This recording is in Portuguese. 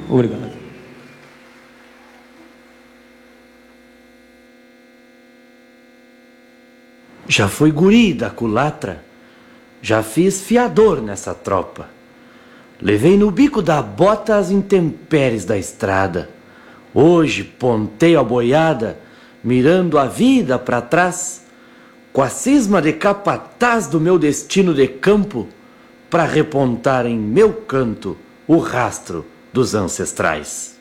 Obrigado. Já fui guri da culatra, já fiz fiador nessa tropa. Levei no bico da bota as intempéries da estrada. Hoje ponteio a boiada, mirando a vida pra trás, com a cisma de capataz do meu destino de campo, pra repontar em meu canto o rastro dos ancestrais.